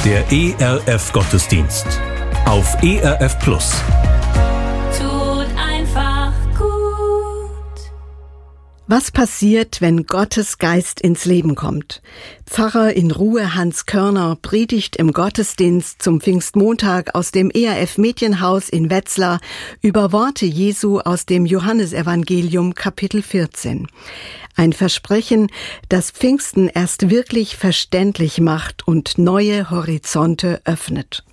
Der ERF-Gottesdienst auf ERF Plus. Tut einfach gut. Was passiert, wenn Gottes Geist ins Leben kommt? Pfarrer in Ruhe Hans Körner predigt im Gottesdienst zum Pfingstmontag aus dem ERF-Medienhaus in Wetzlar über Worte Jesu aus dem Johannesevangelium Kapitel 14. Ein Versprechen, das Pfingsten erst wirklich verständlich macht und neue Horizonte öffnet.